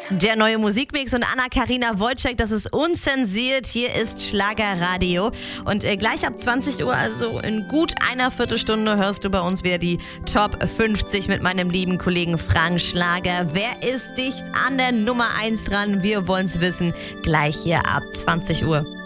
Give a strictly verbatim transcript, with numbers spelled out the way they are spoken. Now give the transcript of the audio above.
Der neue Musikmix und Anna-Karina Wojcik, das ist unzensiert. Hier ist Schlagerradio. Und äh, gleich ab zwanzig Uhr, also in gut einer Viertelstunde, hörst du bei uns wieder die Top fünfzig mit meinem lieben Kollegen Frank Schlager. Wer ist dicht an der Nummer eins dran? Wir wollen's wissen. Gleich hier ab zwanzig Uhr.